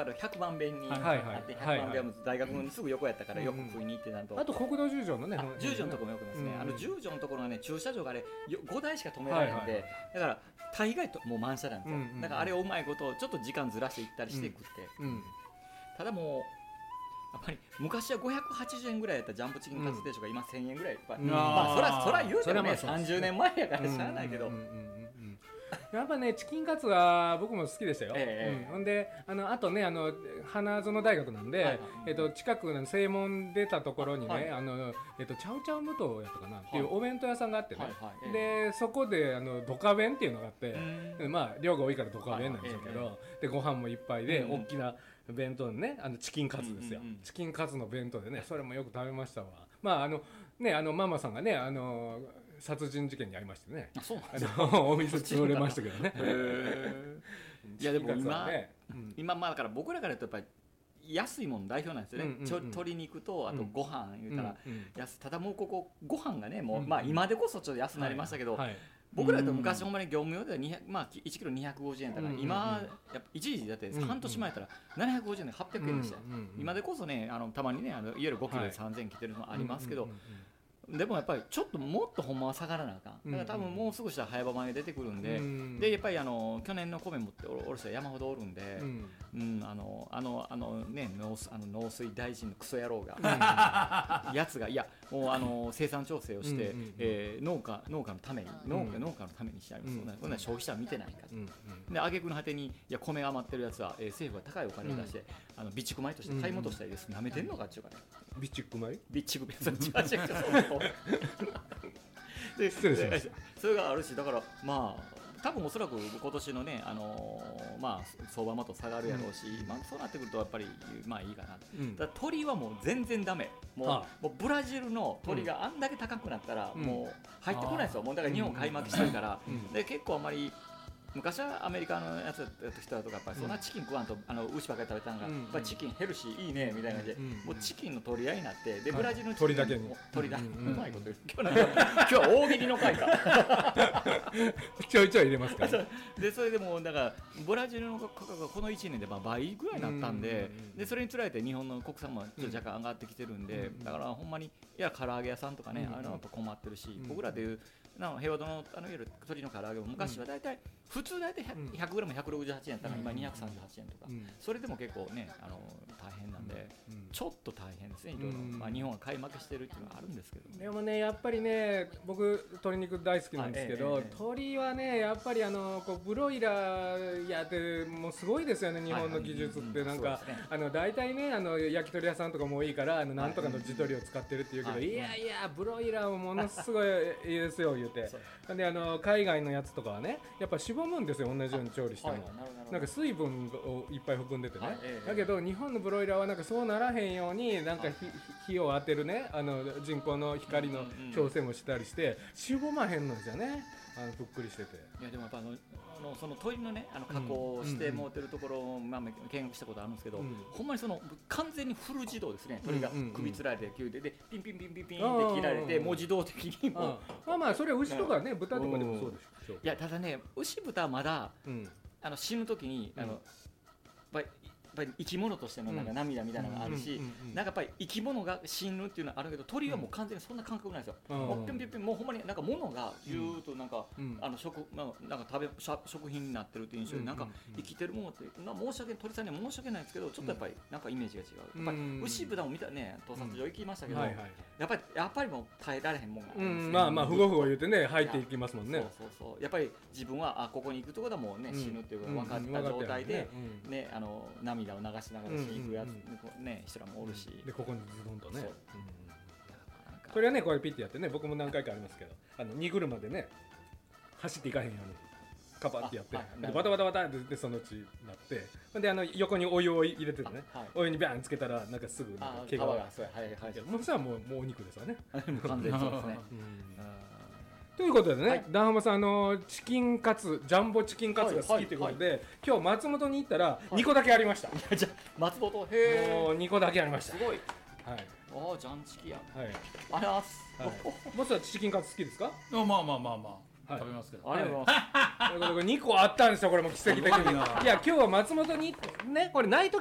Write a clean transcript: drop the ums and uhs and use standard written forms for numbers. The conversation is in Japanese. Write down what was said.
と100番弁にあって、100番弁は大学にすぐ横やったからよく食いに行ってなんと、 あと国道十条のね、 十条のところもよくですね、十条のところがね駐車場があれ5台しか止められないんで、だから大概ともう満車なんですよ。だからあれをうまいことちょっと時間ずらして行ったりして食って、ただもうやっぱり昔は580円ぐらいやったジャンボチキンカツ定食が今1000円ぐらい、まあそら言うてもね30年前やからしゃあないけど、 やっぱねチキンカツは僕も好きでしたよ。ほんであとね花園大学なんで、近くの正門出たところにね、チャウチャウ無糖やったかなっていうお弁当屋さんがあってね、でそこでドカ弁っていうのがあって、まあ量が多いからドカ弁なんでしょうけど、でご飯もいっぱいで大きな弁当のねチキンカツですよ。チキンカツの弁当でね、それもよく食べましたわ。まあねママさんがね殺人事件に遭いましてね、お店潰れましたけどね。 いやでも今まあだから僕らから言うとやっぱり安いもの代表なんですよね。鶏肉とあとご飯言うたら安、ただもうここご飯がねもうまあ今でこそちょっと安くなりましたけど、僕らだと昔ほんまに業務用ではまあ1キロ250円だから今やっぱ一時だって半年前やったら750円で800円でしたよ。今でこそねたまにねいわゆる5キロで3000円切ってるのありますけど、でもやっぱりちょっともっとほんまは下がらなあかん。だから多分もうすぐしたら早場前出てくるんで、でやっぱり去年の米持っておろしたら山ほどおるんで、農水大臣のクソ野郎がやつがいやもう生産調整をして、農家のために農家のためにしてあります。こんな消費者は見てないから。で挙句の果てにいや米が余ってるやつは政府が高いお金を出して備蓄米として買い戻したりです。なめてんのかっていうかね。 備蓄米？ 備蓄米。でそれがあるし、だからまあ多分おそらく今年のねまあ相場もと下がるやろうし、まあそうなってくるとやっぱりまあいいかな。だから鶏はもう全然ダメ。もうブラジルの鶏があんだけ高くなったらもう入ってこないですよ。もうだから日本開幕してるから、で結構あんまり。昔はアメリカのやつやった人だとかやっぱりそんなチキン食わんと牛ばっかり食べたのが、やっぱりチキンヘルシーいいねみたいな感じで、もうチキンの取り合いになって、でブラジルのチキン鳥だけに鳥だ、うまいこと言う。今日は大喜利の回か。 ちょいちょい入れますから。 でそれでもだからブラジルの価格がこの1年で倍ぐらいになったんで、でそれにつられて日本の国産もちょっと若干上がってきてるんで、だからほんまにいや唐揚げ屋さんとかね、あれはやっぱ困ってるし、僕らでいう平和堂のいわゆる鶏の唐揚げも昔はだいたい普通大体 100g168 円だったら今238円とか、それでも結構ね大変なんで、ちょっと大変ですね。いろいろまあ日本が開幕してるっていうのはあるんですけど、 でもねやっぱりね僕鶏肉大好きなんですけど、鶏はねやっぱりブロイラーやってもうすごいですよね。日本の技術ってなんか大体ね焼き鳥屋さんとかもいいからなんとかの地鶏を使ってるっていうけど、いやいやブロイラーもものすごいいいですよ言うて、で海外のやつとかはねやっぱしぼむんですよ。同じように調理してもなんか水分をいっぱい含んでてね、だけど日本のブロイラーはなんかそうならへんようになんか火を当てるね人工の光の調整もしたりしてしぼまへんのですよね。ぷっくりしてて。 いやでもやっぱその鶏のね加工をしてもうてるところを見学したことあるんですけど、ほんまに完全にフル自動ですね。鶏が首つられて急でピンピンピンピンピンって切られてもう自動的にもまあそれは牛とかね豚とかでもそうでしょ。 いやただね牛豚はまだ死ぬ時にやっぱり生き物としてのなんか涙みたいなのがあるし、なんかやっぱり生き物が死ぬっていうのはあるけど、鳥はもう完全にそんな感覚ないですよ。もうピンピンピンもうほんまになんか物がぎゅーっとなんかなんか食品になってるっていう印象で、なんか生きてるものって申し訳鳥さんには申し訳ないですけど、ちょっとやっぱりなんかイメージが違う。やっぱり牛豚も見たね盗撮場行きましたけど、やっぱりもう耐えられへんもんがあるんですね。 まあふごふご言ってね入っていきますもんね。 そうやっぱり自分はここに行くところだもうね死ぬっていうのが分かった状態でね涙を流しながら行くやつね人らもおるし、 でここにズドンとね。それはねこれピッてやってね、僕も何回かありますけど荷車でね走っていかへんようにカパってやってでバタバタバタってそのうちなって、で横にお湯を入れててね、お湯にバーンつけたらなんかすぐ毛がもうそしたらもうお肉ですわね。 完全にそうですね。 ということでね、ダンハマさんチキンカツジャンボチキンカツが好きということで、今日松本に行ったら2個だけありました。 じゃ松本もう 2個だけありました。 すごい。 はい。 おジャンチキや。 はい。 ありがとうございます。 ボスはチキンカツ好きですか？ まあ食べますけど。 ありがとうございます。 2個あったんですよこれも奇跡的に。いや今日は松本にねこれナイト